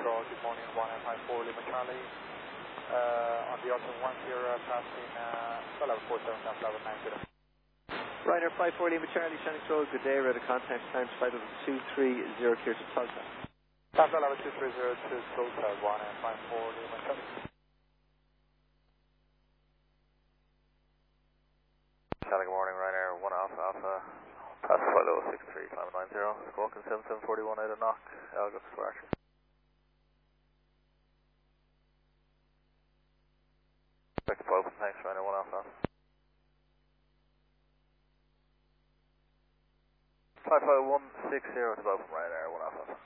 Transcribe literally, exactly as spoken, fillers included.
control, good morning, one F five four Lima Charlie. Uh, on the Austin one zero, uh, passing uh, level four seven, level nine zero. Ryanair five four Lima Charlie, Shannon Road, good day, radar contact times flight level two three zero, clear to Tulsa. Papa level two three zero to Tulsa, one F five four Lima Charlie. Charlie, good morning, Ryanair one Alpha Alpha. Pass flight level six three, climb nine zero, squawking seven seven four one out of knock, Algo Squarcher. Back to open, thanks, Ryanair one Alpha Alpha. five five one six zero to open, Ryanair one Alpha Alpha.